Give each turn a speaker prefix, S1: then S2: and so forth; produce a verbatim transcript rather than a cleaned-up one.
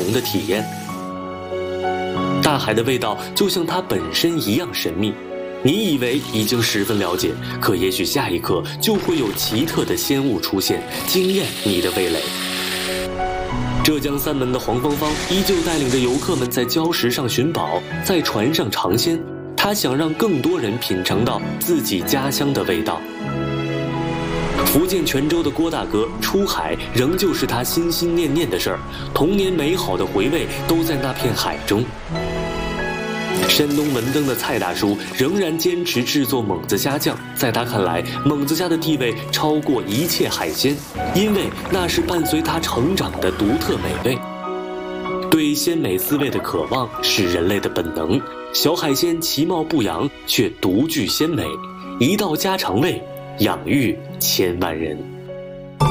S1: 同的体验。大海的味道就像它本身一样神秘，你以为已经十分了解，可也许下一刻就会有奇特的鲜物出现，惊艳你的味蕾。浙江三门的黄芳芳依旧带领着游客们在礁石上寻宝，在船上尝鲜，她想让更多人品尝到自己家乡的味道。福建泉州的郭大哥出海仍旧是他心心念念的事儿，童年美好的回味都在那片海中。山东文登的蔡大叔仍然坚持制作猛子虾酱，在他看来，猛子虾的地位超过一切海鲜，因为那是伴随他成长的独特美味。对鲜美滋味的渴望是人类的本能，小海鲜其貌不扬，却独具鲜美，一道家常味，养育千万人。